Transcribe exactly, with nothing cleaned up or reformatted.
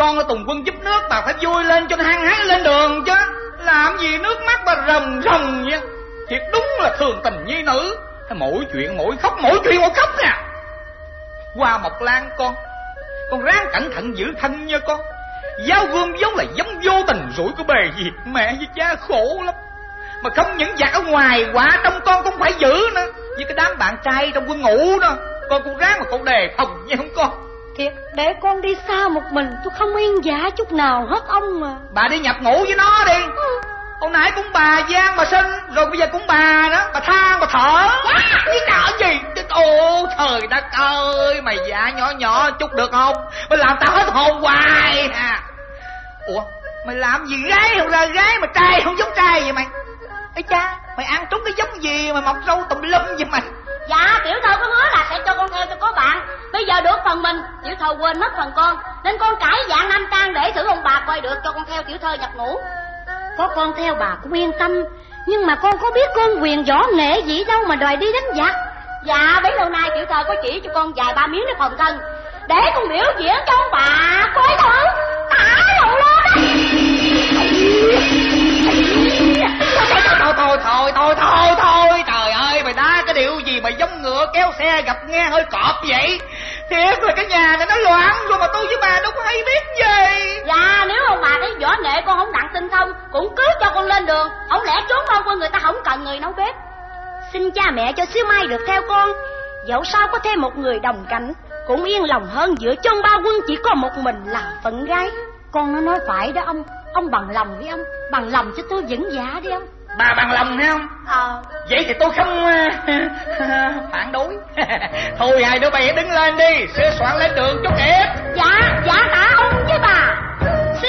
con ở Tùng Quân giúp nước, bà phải vui lên cho nó hăng hái lên đường chứ. Làm gì nước mắt bà ròng ròng vậy? Thiệt đúng là thường tình nhi nữ, mỗi chuyện mỗi khóc, mỗi chuyện mỗi khóc nè. Hoa Mộc Lan con, con ráng cẩn thận giữ thân nha con. Giáo Gươm vốn là giống vô tình rủi của bề việc, mẹ với cha khổ lắm. Mà không những giặc ở ngoài, quả trong con cũng phải giữ nữa. Với cái đám bạn trai trong quân ngũ đó, con cũng ráng mà con đề phòng nha không con. Thiệt, để con đi xa một mình, tôi không yên dạ chút nào hết ông mà. Bà đi nhập ngũ với nó đi. Ừ. Hồi nãy cũng bà Giang bà sinh, rồi bây giờ cũng bà đó, bà than bà thở. Cái thở gì? Ô trời đất ơi, mày dạ nhỏ nhỏ chút được không? Mày làm tao hết hồn hoài à. Ủa, mày làm gì gái không ra gái mà trai không giống trai vậy mày? Ê cha, mày ăn trúng cái giống gì mà mọc râu tùm lum vậy mày? Dạ, tiểu thơ có hứa là sẽ cho con theo cho có bạn. Bây giờ được phần mình, tiểu thơ quên mất phần con, nên con cải dạng nam trang để thử ông bà coi được cho con theo tiểu thơ nhập ngũ. Có con theo bà cũng yên tâm, nhưng mà con có biết con quyền võ nghệ gì đâu mà đòi đi đánh giặc. Dạ, bấy lâu nay tiểu thơ có chỉ cho con vài ba miếng để phòng thân, để con biểu diễn cho ông bà coi thử. Tả lộn lên đó. Thôi thôi thôi thôi thôi thôi trời ơi, mày đá cái điệu gì mà giống ngựa kéo xe gặp nghe hơi cọp vậy? Thiệt là cái nhà này nó loạn rồi mà tôi với bà đâu có hay biết gì. Dạ, nếu ông bà thấy võ nghệ con không đặng tinh thông cũng cứ cho con lên đường, không lẽ trốn đâu quân người ta không cần người nấu bếp. Xin cha mẹ cho xíu mai được theo con, dẫu sao có thêm một người đồng cảnh cũng yên lòng hơn giữa chân ba quân chỉ có một mình là phận gái. Con nó nói phải đó ông, ông bằng lòng đi ông, bằng lòng cho tôi vững dạ đi ông. Bà bằng lòng hay không? Ờ. Vậy thì tôi không phản đối. Thôi hai đứa bay đứng lên đi, sửa soạn lên đường chút kịp.